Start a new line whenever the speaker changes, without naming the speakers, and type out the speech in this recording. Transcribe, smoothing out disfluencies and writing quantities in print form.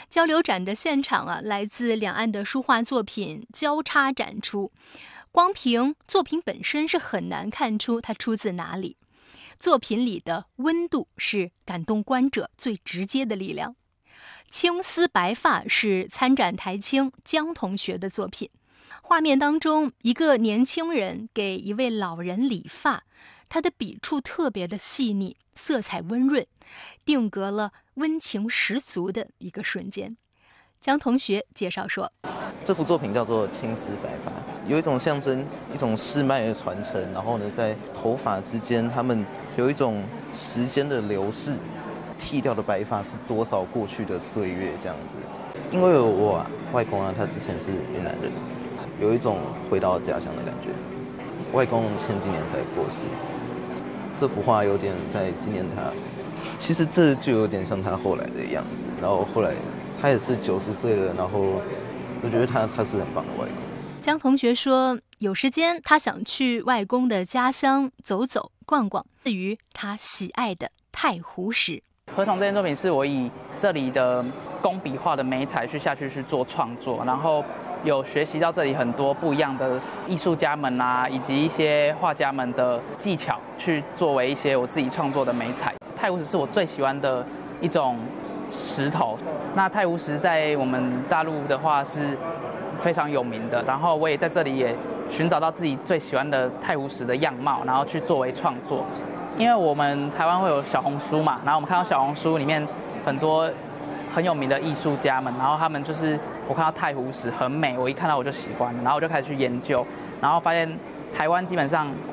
交流展的现场来自两岸的书画作品交叉展出，光凭作品本身是很难看出它出自哪里。作品里的温度是感动观者最直接的力量。青丝白发是参展台青江同学的作品，画面当中一个年轻人给一位老人理发，他的笔触特别的细腻，色彩温润，定格了温情十足的一个瞬间。江同学介绍说，
这幅作品叫做青丝白发，有一种象征一种世脉的传承，然后呢在头发之间他们有一种时间的流逝，剃掉的白发是多少过去的岁月这样子。因为我外公他之前是越南人，有一种回到家乡的感觉。外公前几年才过世，这幅画有点在纪念他，其实这就有点像他后来的样子。然后后来他也是90岁了，然后我觉得他是很棒的外公。
江同学说，有时间他想去外公的家乡走走逛逛，至于他喜爱的太湖石。
河童这件作品是我以这里的工笔画的媒材下去做创作，然后有学习到这里很多不一样的艺术家们以及一些画家们的技巧，去作为一些我自己创作的媒材。太湖石是我最喜欢的一种石头，那太湖石在我们大陆的话是非常有名的，然后我也在这里也寻找到自己最喜欢的太湖石的样貌，然后去作为创作。因为我们台湾会有小红书嘛，然后我们看到小红书里面很多很有名的艺术家们，然后他们就是我看到太湖石很美，我一看到我就喜欢，然后我就开始去研究，然后发现台湾基本上